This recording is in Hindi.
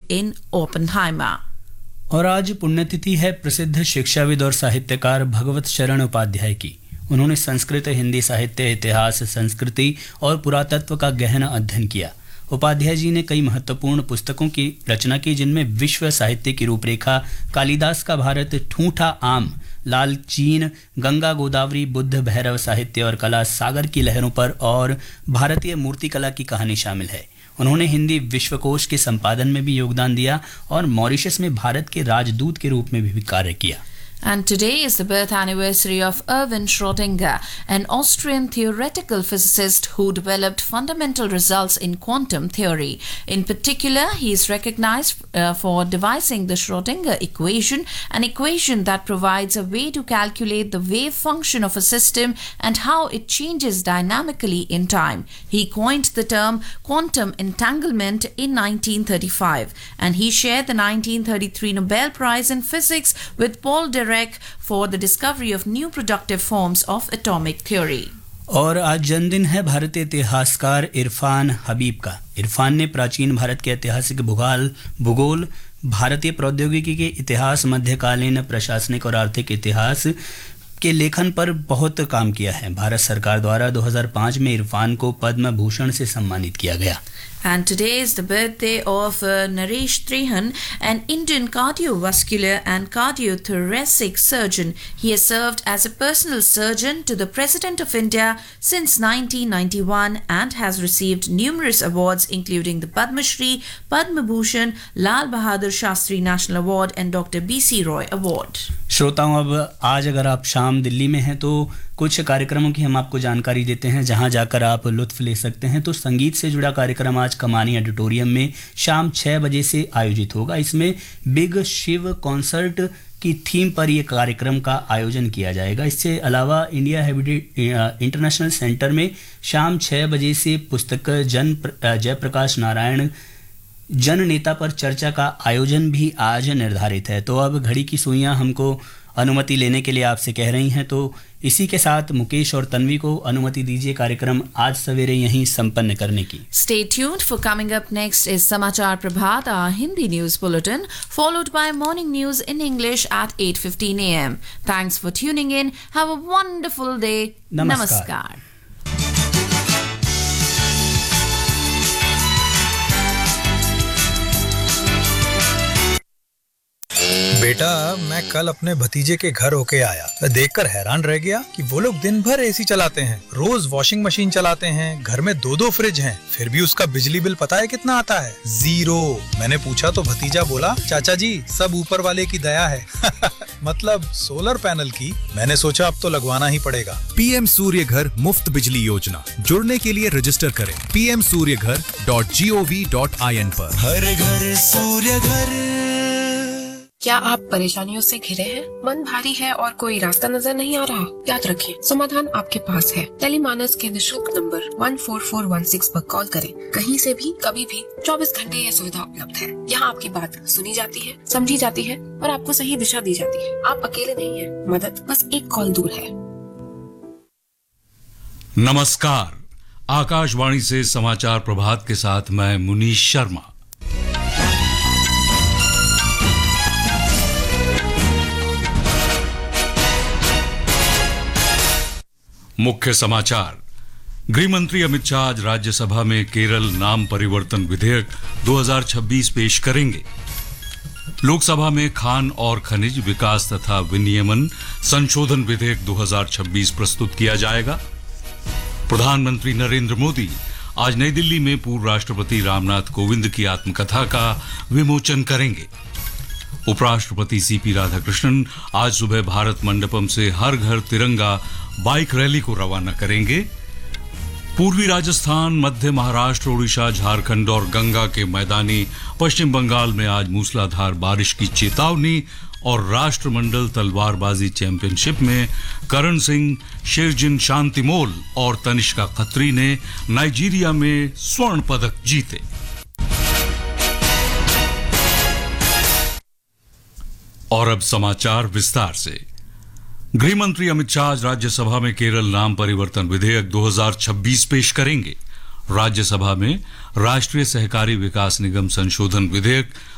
in Oppenheimer. और आज पुण्यतिथि है प्रसिद्ध शिक्षाविद और साहित्यकार भगवत शरण उपाध्याय की। उन्होंने संस्कृत, हिंदी साहित्य, इतिहास, संस्कृति और पुरातत्व का गहन अध्ययन किया। उपाध्याय जी ने कई महत्वपूर्ण पुस्तकों की रचना की, जिनमें विश्व साहित्य की रूपरेखा, कालिदास का भारत, ठूठा आम, लाल चीन, गंगा गोदावरी, बुद्ध भैरव साहित्य और कला, सागर की लहरों पर और भारतीय मूर्तिकला की कहानी शामिल है। उन्होंने हिंदी विश्वकोश के संपादन में भी योगदान दिया और मॉरिशस में भारत के राजदूत के रूप में भी कार्य किया। And today is the birth anniversary of Erwin Schrödinger, an Austrian theoretical physicist who developed fundamental results in quantum theory. In particular, he is recognized for devising the Schrödinger equation, an equation that provides a way to calculate the wave function of a system and how it changes dynamically in time. He coined the term quantum entanglement in 1935, and he shared the 1933 Nobel Prize in Physics with Paul Dirac for the discovery of new productive forms of atomic theory. और आज जन्मदिन है भारतीय इतिहासकार इरफान हबीब का। इरफान ने प्राचीन भारत के ऐतिहासिक भूगोल, भारतीय प्रौद्योगिकी के इतिहास, मध्यकालीन प्रशासनिक और आर्थिक इतिहास के लेखन पर बहुत काम किया है। भारत सरकार द्वारा 2005 में इरफान को पद्म भूषण से सम्मानित किया गया। And today is the birthday of Naresh Trehan, an Indian cardiovascular and cardiothoracic surgeon. He has served as a personal surgeon to the President of India since 1991 and has received numerous awards including the Padma Shri, Padma Bhushan, Lal Bahadur Shastri National Award and Dr. B.C. Roy Award. श्रोताओं, अब आज अगर आप शाम दिल्ली में हैं तो कुछ कार्यक्रमों की हम आपको जानकारी देते हैं जहां जाकर आप लुत्फ ले सकते हैं। तो संगीत से जुड़ा कार्यक्रम आज कमानी ऑडिटोरियम में शाम 6 बजे से आयोजित होगा। इसमें बिग शिव कॉन्सर्ट की थीम पर यह कार्यक्रम का आयोजन किया जाएगा। इससे अलावा इंडिया हैबिटेट इंटरनेशनल सेंटर में शाम 6 बजे से पुस्तक जयप्रकाश नारायण जन नेता पर चर्चा का आयोजन भी आज निर्धारित है। तो अब घड़ी की सुइयां हमको अनुमति लेने के लिए आपसे कह रही हैं, तो इसी के साथ मुकेश और तन्वी को अनुमति दीजिए कार्यक्रम आज सवेरे यहीं संपन्न करने की। Stay tuned for coming up next is Samachar Prabhat, our Hindi news bulletin, followed by morning news in English at 8:15 a.m. Thanks for tuning in. Have a wonderful day. Namaskar. बेटा, मैं कल अपने भतीजे के घर होके आया। मैं देखकर हैरान रह गया कि वो लोग दिन भर एसी चलाते हैं, रोज वॉशिंग मशीन चलाते हैं, घर में 2-2 फ्रिज हैं, फिर भी उसका बिजली बिल पता है कितना आता है? 0। मैंने पूछा तो भतीजा बोला, चाचा जी सब ऊपर वाले की दया है। मतलब सोलर पैनल की। मैंने सोचा अब तो लगवाना ही पड़ेगा। पीएम सूर्य घर मुफ्त बिजली योजना, जुड़ने के लिए रजिस्टर करें pmsuryaghar.gov.in पर। हर घर सूर्य घर। क्या आप परेशानियों से घिरे हैं? मन भारी है और कोई रास्ता नजर नहीं आ रहा? याद रखें, समाधान आपके पास है। टेलीमानस के निशुल्क नंबर 14416 पर कॉल करें। कहीं से भी, कभी भी, 24 घंटे यह सुविधा उपलब्ध है। यहाँ आपकी बात सुनी जाती है, समझी जाती है और आपको सही दिशा दी जाती है। आप अकेले नहीं हैं, मदद बस एक कॉल दूर है। नमस्कार, आकाशवाणी से समाचार प्रभात के साथ मैं मुनीश शर्मा। मुख्य समाचार। गृह मंत्री अमित शाह आज राज्यसभा में केरल नाम परिवर्तन विधेयक 2026 पेश करेंगे। लोकसभा में खान और खनिज विकास तथा विनियमन संशोधन विधेयक 2026 प्रस्तुत किया जाएगा। प्रधानमंत्री नरेंद्र मोदी आज नई दिल्ली में पूर्व राष्ट्रपति रामनाथ कोविंद की आत्मकथा का विमोचन करेंगे। उपराष्ट्रपति सीपी राधाकृष्णन आज सुबह भारत मंडपम से हर घर तिरंगा बाइक रैली को रवाना करेंगे। पूर्वी राजस्थान, मध्य महाराष्ट्र, ओडिशा, झारखंड और गंगा के मैदानी पश्चिम बंगाल में आज मूसलाधार बारिश की चेतावनी। और राष्ट्रमंडल तलवारबाजी चैंपियनशिप में करण सिंह, शेरजिन शांतिमोल और तनिष्का खत्री ने नाइजीरिया में स्वर्ण पदक जीते। और अब समाचार विस्तार से। गृह मंत्री अमित शाह आज राज्यसभा में केरल नाम परिवर्तन विधेयक 2026 पेश करेंगे। राज्यसभा में राष्ट्रीय सहकारी विकास निगम संशोधन विधेयक